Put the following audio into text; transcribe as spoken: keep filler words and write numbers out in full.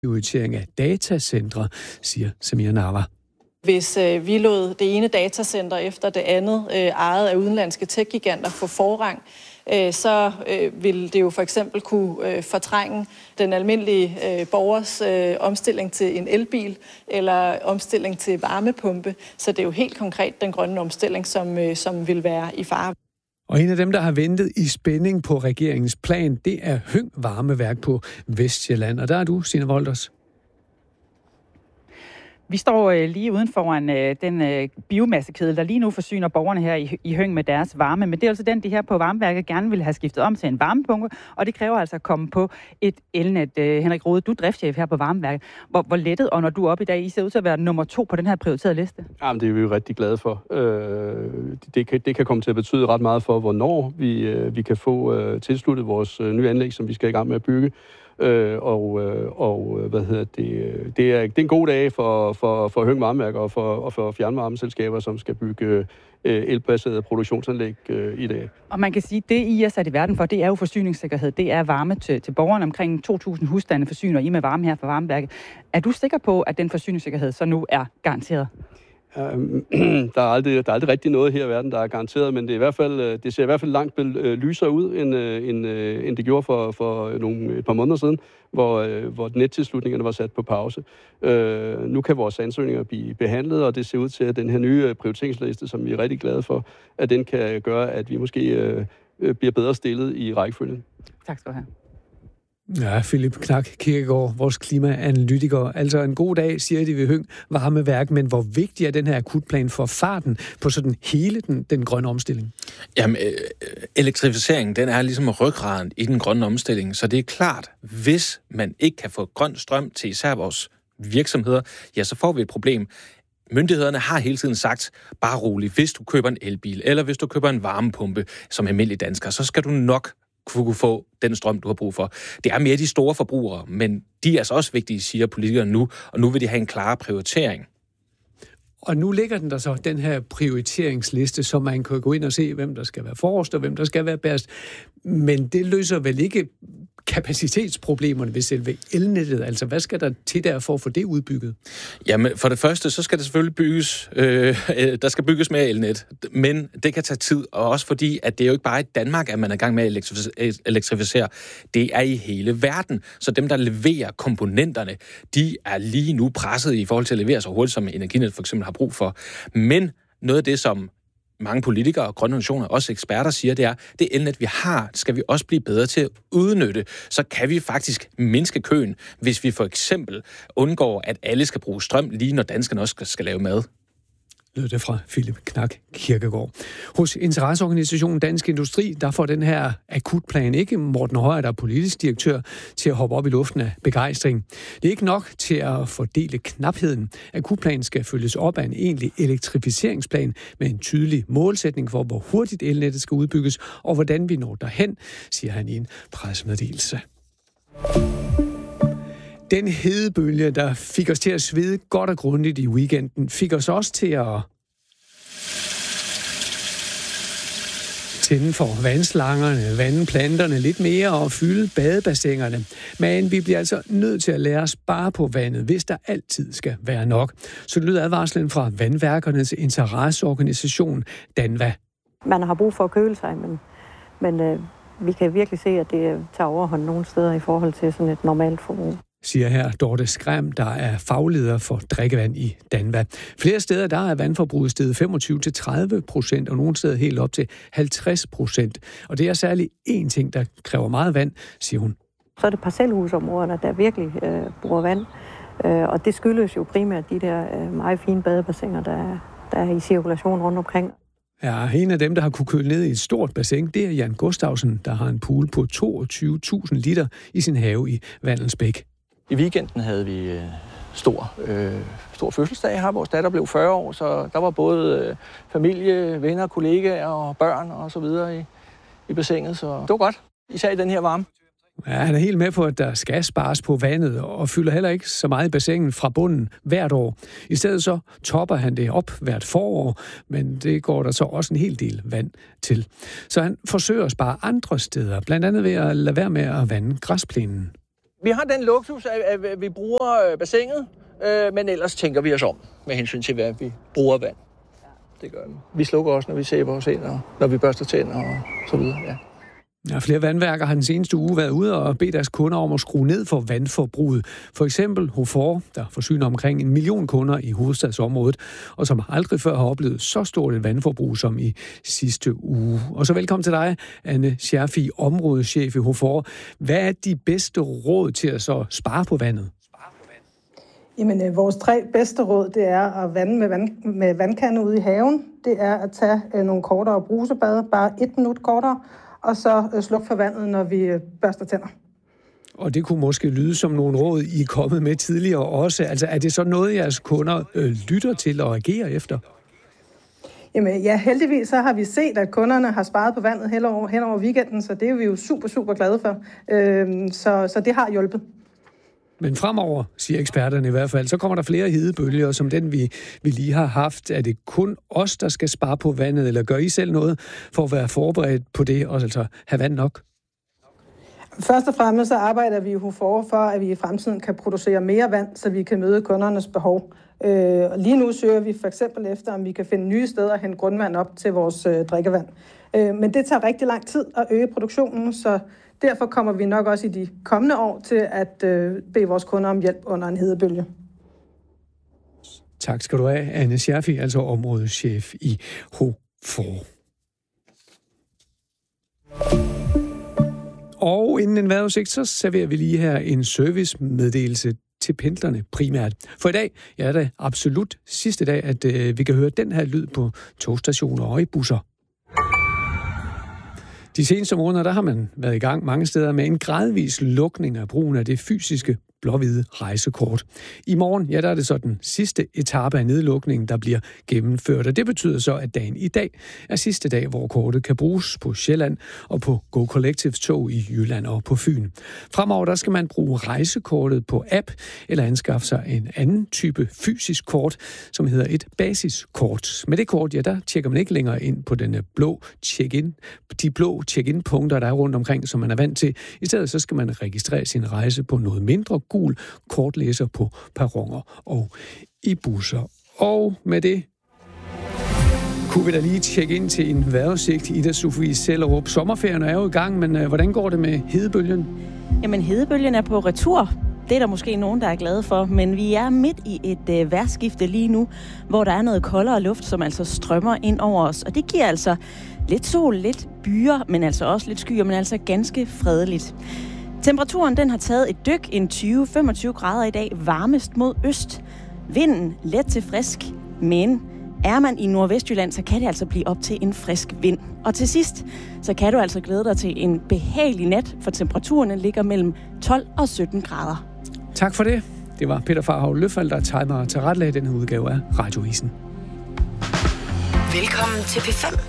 prioritering af datacentre, siger Samir Nawa. Hvis øh, vi lod det ene datacenter efter det andet, øh, ejet af udenlandske tech-giganter, få forrang, øh, så øh, vil det jo for eksempel kunne øh, fortrænge den almindelige øh, borgers øh, omstilling til en elbil eller omstilling til varmepumpe. Så det er jo helt konkret den grønne omstilling, som, øh, som vil være i fare. Og en af dem, der har ventet i spænding på regeringens plan, det er Høng Varmeværk på Vestsjælland. Og der er du, Signe Wolders. Vi står øh, lige uden foran øh, den øh, biomassekedel, der lige nu forsyner borgerne her i, i Høng med deres varme. Men det er altså den, de her på varmeværket gerne vil have skiftet om til en varmepumpe, og det kræver altså at komme på et elnet. Øh, Henrik Rode, du er driftschef her på varmeværket. Hvor, hvor lettet, og når du er oppe i dag, I ser ud til at være nummer to på den her prioriterede liste? Jamen, det er vi jo rigtig glade for. Øh, det, kan, det kan komme til at betyde ret meget for, hvornår vi, øh, vi kan få øh, tilsluttet vores øh, nye anlæg, som vi skal i gang med at bygge. Øh, og, øh, og hvad hedder det, det er, det er en god dag for, for, for Høng Varmeværk og for, og for fjernvarmeselskaber, som skal bygge øh, elbaserede produktionsanlæg øh, i dag. Og man kan sige, at det, I er sat i verden for, det er jo forsyningssikkerhed. Det er varme til, til borgerne. Omkring to tusind husstande forsyner I med varme her fra Varmeværket. Er du sikker på, at den forsyningssikkerhed så nu er garanteret? Um, der, er aldrig, der er aldrig rigtig noget her i verden, der er garanteret, men det, er i hvert fald, det ser i hvert fald langt lysere ud, end, end, end det gjorde for, for nogle, et par måneder siden, hvor, hvor nettilslutningerne var sat på pause. Uh, nu kan vores ansøgninger blive behandlet, og det ser ud til, at den her nye prioriteringsliste, som vi er rigtig glade for, at den kan gøre, at vi måske uh, bliver bedre stillet i rækkefølgen. Tak skal du have. Ja, Philip Knak Kirkegaard, vores klimaanalytiker. Altså en god dag, siger de ved Høng Varmeværk, men hvor vigtig er den her akutplan for farten på sådan hele den, den grønne omstilling? Jamen, øh, elektrificeringen, den er ligesom ryggraden i den grønne omstilling, så det er klart, hvis man ikke kan få grøn strøm til især vores virksomheder, ja, så får vi et problem. Myndighederne har hele tiden sagt, bare rolig, hvis du køber en elbil, eller hvis du køber en varmepumpe som almindelig dansker, så skal du nok kunne få den strøm, du har brug for. Det er mere de store forbrugere, men de er altså også vigtige, siger politikerne nu, og nu vil de have en klar prioritering. Og nu ligger den der så, den her prioriteringsliste, så man kan gå ind og se, hvem der skal være forrest, og hvem der skal være bedst. Men det løser vel ikke kapacitetsproblemerne ved selve elnettet? Altså, hvad skal der til der for at få det udbygget? Jamen, for det første, så skal det selvfølgelig bygges, øh, der skal bygges mere elnet, men det kan tage tid, og også fordi, at det er jo ikke bare i Danmark, at man er i gang med at elektrificere. Det er i hele verden, så dem, der leverer komponenterne, de er lige nu presset i forhold til at levere så hurtigt, som Energinet for eksempel har brug for. Men noget af det, som mange politikere og grønne organisationer, også eksperter, siger, det er, det elnet, vi har, skal vi også blive bedre til at udnytte. Så kan vi faktisk mindske køen, hvis vi for eksempel undgår, at alle skal bruge strøm, lige når danskerne også skal, skal lave mad. Lød det fra Philip Knak Kirkegaard. Hos interesseorganisationen Dansk Industri, der får den her akutplan ikke Morten Højer, der er politisk direktør, til at hoppe op i luften af begejstring. Det er ikke nok til at fordele knapheden. Akutplanen skal følges op af en egentlig elektrificeringsplan med en tydelig målsætning for, hvor hurtigt elnettet skal udbygges, og hvordan vi når derhen, siger han i en pressemeddelelse. Den hedebølge, der fik os til at svede godt og grundigt i weekenden, fik os også til at tænde for vandslangerne, vande planterne lidt mere og fylde badebassinerne. Men vi bliver altså nødt til at lære at spare på vandet, hvis der altid skal være nok. Så lyder advarslen fra Vandværkernes interesseorganisation DANVA. Man har brug for at køle sig, men, men øh, vi kan virkelig se, at det tager overhånd nogle steder i forhold til sådan et normalt forbrug, siger her Dorte Skram, der er fagleder for drikkevand i DANVA. Flere steder der er vandforbruget steget femogtyve til tredive procent, og nogle steder helt op til halvtreds procent. Og det er særligt én ting, der kræver meget vand, siger hun. Så er det parcelhusområderne, der virkelig øh, bruger vand, øh, og det skyldes jo primært de der øh, meget fine badebassiner, der, der er i cirkulation rundt omkring. Ja, en af dem, der har kunne køle ned i et stort bassin, det er Jan Gustavsen, der har en pool på toogtyve tusind liter i sin have i Vandelsbæk. I weekenden havde vi øh, stor, øh, stor fødselsdag her. Vores datter blev fyrre år, så der var både øh, familie, venner, kollegaer og børn og så videre i, i bassinet. Så det var godt, især i den her varme. Ja, han er helt med på, at der skal spares på vandet, og fylder heller ikke så meget i bassinet fra bunden hvert år. I stedet så topper han det op hvert forår, men det går der så også en hel del vand til. Så han forsøger at spare andre steder, blandt andet ved at lade være med at vande græsplænen. Vi har den luksus, at vi bruger bassinet, men ellers tænker vi os om med hensyn til, hvad vi bruger vand. Det gør vi. Vi slukker også, når vi sæber os ind, og når vi børster tænder og så videre, ja. Ja, flere vandværker har den seneste uge været ude og bedt deres kunder om at skrue ned for vandforbruget. For eksempel Hofor, der forsyner omkring en million kunder i hovedstadsområdet, og som aldrig før har oplevet så stort et vandforbrug som i sidste uge. Og så velkommen til dig, Anne Scherfi, områdeschef i Hofor. Hvad er de bedste råd til at så spare på vandet? Jamen, øh, vores tre bedste råd, det er at vande med, vand, med vandkande ude i haven. Det er at tage øh, nogle kortere brusebade, bare et minut kortere, og så øh, slukke for vandet, når vi øh, børster tænder. Og det kunne måske lyde som nogle råd, I er kommet med tidligere også. Altså, er det så noget, jeres kunder øh, lytter til og agerer efter? Jamen, ja, heldigvis så har vi set, at kunderne har sparet på vandet hen over, hen over weekenden, så det er vi jo super, super glade for. Øh, så, så det har hjulpet. Men fremover, siger eksperterne i hvert fald, så kommer der flere hedebølger, som den vi, vi lige har haft. Er det kun os, der skal spare på vandet, eller gør I selv noget for at være forberedt på det, og altså have vand nok? Først og fremmest så arbejder vi jo for, for, at vi i fremtiden kan producere mere vand, så vi kan møde kundernes behov. Øh, lige nu søger vi for eksempel efter, om vi kan finde nye steder at hente grundvand op til vores øh, drikkevand. Øh, men det tager rigtig lang tid at øge produktionen, så derfor kommer vi nok også i de kommende år til at øh, bede vores kunder om hjælp under en hedebølge. Tak skal du have, Anne Scherfi, altså områdeschef i Hofor. Og inden en vejrudsigt, så serverer vi lige her en servicemeddelelse til pendlerne primært. For i dag ja, er det absolut sidste dag, at øh, vi kan høre den her lyd på togstationer og i busser. De seneste måneder, der har man været i gang mange steder med en gradvis lukning af brugen af det fysiske blå-hvide rejsekort. I morgen, ja, der er det så den sidste etape af nedlukningen, der bliver gennemført. Og det betyder så, at dagen i dag er sidste dag, hvor kortet kan bruges på Sjælland og på Go Collectives tog i Jylland og på Fyn. Fremover, der skal man bruge rejsekortet på app eller anskaffe sig en anden type fysisk kort, som hedder et basiskort. Med det kort, ja, der tjekker man ikke længere ind på den blå check-in, de blå check-in-punkter, der er rundt omkring, som man er vant til. I stedet så skal man registrere sin rejse på noget mindre gul kortlæser på perroner og i busser. Og med det kunne vi da lige tjekke ind til en vejrudsigt. Ida Sofie Sellerup. Sommerferien er jo i gang, men uh, hvordan går det med hedebølgen? Jamen, hedebølgen er på retur. Det er der måske nogen, der er glade for, men vi er midt i et øh, vejrskifte lige nu, hvor der er noget koldere luft, som altså strømmer ind over os. Og det giver altså lidt sol, lidt byer, men altså også lidt skyer, men altså ganske fredeligt. Temperaturen den har taget et dyk, en tyve til femogtyve grader i dag, varmest mod øst. Vinden let til frisk, men er man i Nordvestjylland, så kan det altså blive op til en frisk vind. Og til sidst, så kan du altså glæde dig til en behagelig nat, for temperaturen ligger mellem tolv og sytten grader. Tak for det. Det var Peter Farhav Løffald, der timer til retlagde den her udgave af Radioavisen. Velkommen til P fem.